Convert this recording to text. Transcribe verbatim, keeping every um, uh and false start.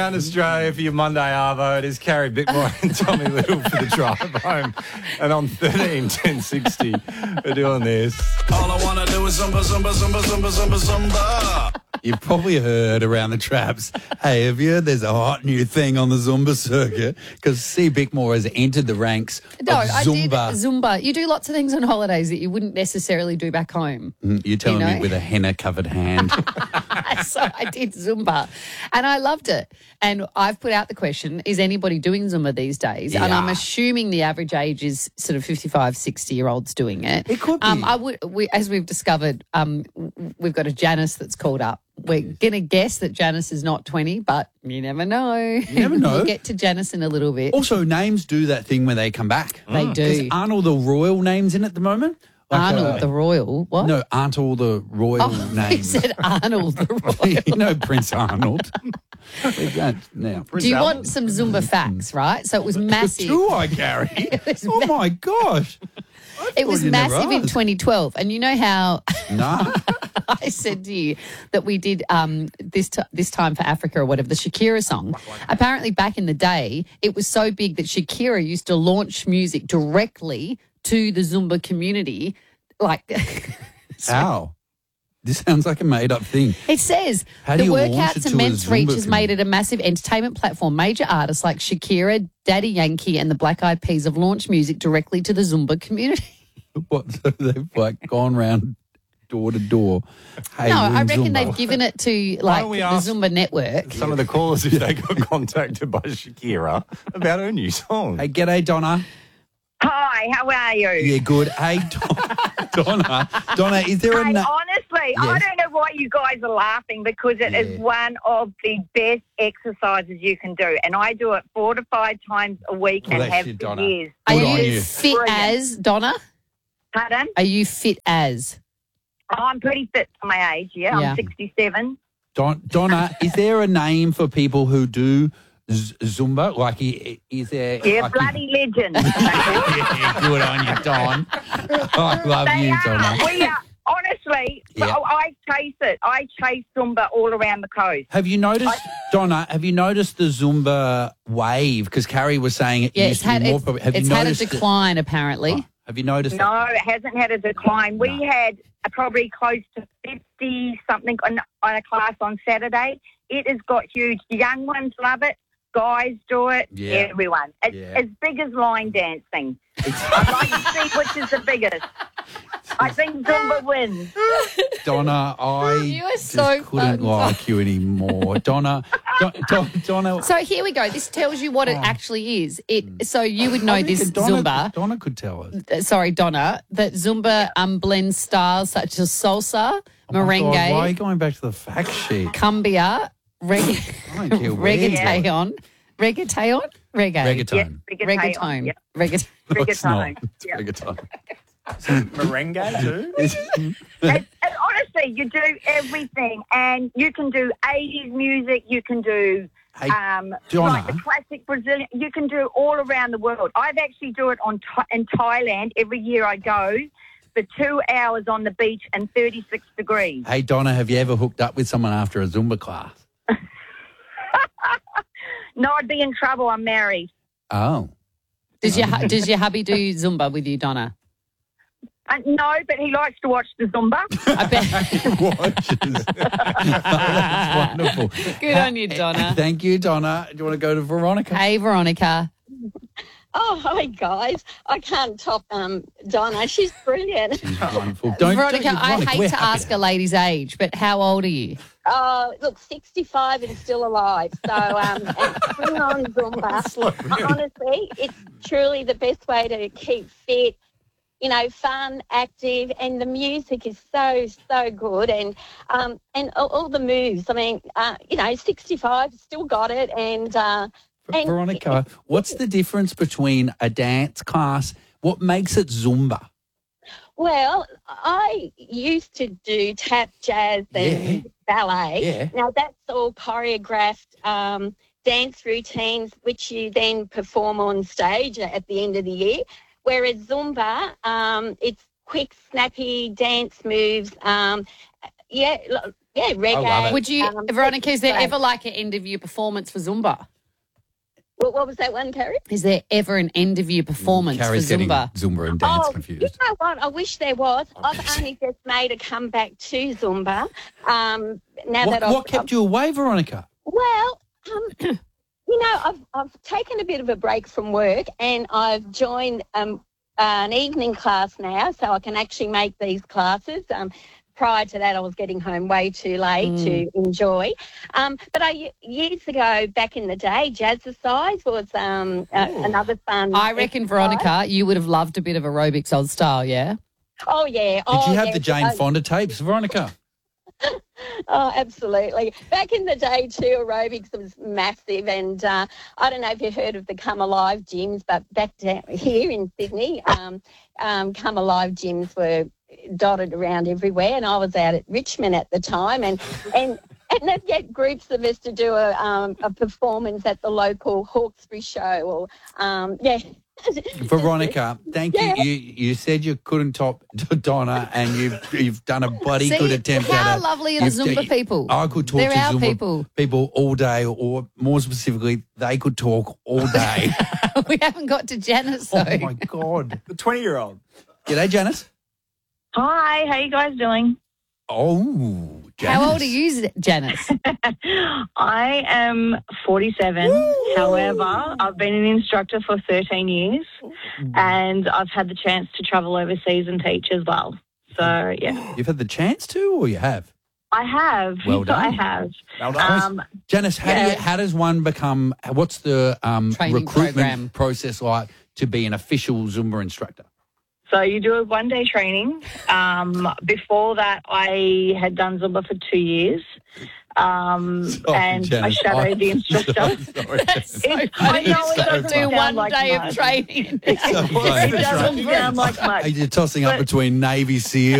Around Australia for your Monday Arvo, it is Carrie Bickmore and Tommy Little for the drive home. And on thirteen ten sixty, we're doing this. All I want to do is zumba, zumba, zumba, zumba, zumba, zumba. You've probably heard around the traps, hey, have you heard there's a hot new thing on the Zumba circuit? Because C. Bickmore has entered the ranks No, of I did Zumba. Zumba. You do lots of things on holidays that you wouldn't necessarily do back home. Mm, You're telling You know? me with a henna-covered hand. So I did Zumba and I loved it. And I've put out the question, is anybody doing Zumba these days? And I'm Yeah. assuming the average age is sort of fifty-five, sixty-year-olds doing it. It could be. Um, I would, we, as we've discovered, um, w- we've got a Janice that's called up. We're going to guess that Janice is not twenty, but you never know. You never know. We'll get to Janice in a little bit. Also, names do that thing where they come back. They do. Aren't all the royal names in at the moment? Like, Arnold uh, the Royal. What? No, aren't all the royal Oh, he names. said Arnold the Royal. You know Prince Arnold. We don't now. Do you want some Zumba facts, right? So it was massive. Do I, Gary? was Oh, my gosh. It was thought you never massive in asked. twenty twelve. And you know how No. I said to you that we did um, this t- this time for Africa or whatever, the Shakira song. Apparently back in the day, it was so big that Shakira used to launch music directly to the Zumba community. Like, How? This sounds like a made-up thing. it says, How do the you launch it workouts to and a men's reach Zumba has made it a massive entertainment platform. Major artists like Shakira, Daddy Yankee and the Black Eyed Peas have launched music directly to the Zumba community. What? So they've like gone round door to door. Hey, No, we're I in reckon Zumba. they've given it to like don't we the ask- Zumba network. Some of the callers, if they got contacted by Shakira about her new song. Hey, g'day, Donna. Hi, how are you? Yeah, good. Hey, Don- Donna. Donna, is there a... Hey, Na- honestly, I Yes. don't know why you guys are laughing because it is Yeah. one of the best exercises you can do. And I do it four to five times a week Well, and that's have you, for Donna. years. Are Good on you, you. fit Brilliant. as, Donna? Pardon? Are you fit as? I'm pretty fit for my age, yeah. Yeah. I'm sixty-seven. Don- Donna, is there a name for people who do z- Zumba? Like, i- is there... Yeah, like, bloody legend. Yeah, good on you, Don. I love They you, are. Donna. We are. Honestly, Yeah. so I chase it. I chase Zumba all around the coast. Have you noticed, Donna, have you noticed the Zumba wave? Because Carrie was saying it Yeah, used it's to be had, more... it's, prob- have it's you had a noticed it? decline, apparently. Oh, have you noticed that? No, it hasn't had a decline. We No. had a, probably close to fifty something on, on a class on Saturday. It has got huge. The young ones love it. Guys do it. Yeah. Everyone. It's Yeah. as big as line dancing. I'd like to see which is the biggest. I think Zumba wins. Donna, I You are just so couldn't fun. like you anymore. Donna, Don, Don, Donna... So here we go. This tells you what it actually is. It So you would know I this reckon Donna, Zumba. Donna could tell us. uh, Sorry, Donna, that Zumba um, blends styles such as salsa, Oh my God, why are you merengue, going back to the fact sheet? cumbia, reg- I don't care where you are. reggaeton, reggaeton, reggae, Reggaeton. Yeah, reggaeton, Yeah. reggaeton. No, it's not. reggaeton. It's Yeah. reggaeton. Merengue too? And, and honestly, you do everything, and you can do eighties music. You can do Hey, um, Donna. like the classic Brazilian. You can do all around the world. I've actually do it on Tha- in Thailand every year. I go for two hours on the beach and thirty-six degrees. Hey, Donna, have you ever hooked up with someone after a Zumba class? No, I'd be in trouble. I'm married. Oh. Does your hu- does your hubby do Zumba with you, Donna? Uh, no, but he likes to watch the Zumba. I bet. Watches. That's wonderful. Good on you, Donna. Thank you, Donna. Do you want to go to Veronica? Hey, Veronica. Oh, hi, guys. I can't top um, Donna. She's brilliant. She's wonderful. Don't, Veronica, don't, I Veronica, hate we're to happy ask a lady's age, but how old are you? Uh, look, sixty-five and still alive. So um, and bring on Zumba. Honestly, it's truly the best way to keep fit, you know, fun, active, and the music is so, so good. And um, and all, all the moves, I mean, uh, you know, sixty-five, still got it. And, uh, and Veronica, what's the difference between a dance class? What makes it Zumba? Well, I used to do tap, jazz, and Yeah. ballet. Yeah. Now, that's all choreographed um, dance routines, which you then perform on stage at the end of the year. Whereas Zumba, um, it's quick, snappy dance moves. Um, yeah, yeah, reggae. love it. Would you, um, Veronica, is there great. ever like an end of year performance for Zumba? What, what was that one, Carrie? Is there ever an end of year performance Carrie's for getting Zumba? Zumba and dance oh, confused. you know what? I wish there was. I've only just made a comeback to Zumba. Um, now What, that I've, what kept you away, Veronica? Well, um, you know, I've, I've taken a bit of a break from work and I've joined um, an evening class now, so I can actually make these classes. Um, prior to that, I was getting home way too late Mm. to enjoy. Um, but I, years ago, back in the day, Jazzercise was um, uh, another fun. I reckon, exercise. Veronica, you would have loved a bit of aerobics old style, yeah? Oh, yeah. Did oh, you have yeah. the Jane Uh, Fonda tapes, Veronica? Oh, absolutely. Back in the day, too, aerobics was massive. And uh, I don't know if you've heard of the Come Alive gyms, but back down here in Sydney, um, um, Come Alive gyms were dotted around everywhere. And I was out at Richmond at the time. And, and, and they'd get groups of us to do a, um, a performance at the local Hawkesbury show. Or, um, yeah. Veronica, thank Yeah. you. you. You said you couldn't top Donna, and you've you've done a bloody See, good attempt at how it. lovely are the You've- Zumba people? I could talk They're to our Zumba people. people all day, or more specifically, they could talk all day. We haven't got to Janice, though. Oh my God! The twenty-year-old. G'day, Janice. Hi, how you guys doing? Oh, Janice. How old are you, Janice? I am forty-seven. However, I've been an instructor for thirteen years and I've had the chance to travel overseas and teach as well. So, yeah, You've had the chance to, or you have? I have. Well I done. have. Well done. Um, Janice, how do you, Yeah. how does one become? What's the um, Training recruitment program. process like to be an official Zumba instructor? so you do a one-day training. Um, before that, I had done Zumba for two years. Um, Sorry, and I Janice. shadowed the instructor. Sorry, Janice. It- I know it Got to doesn't do sound one like day much. of training. It doesn't sound like much. You're tossing up But- between Navy SEAL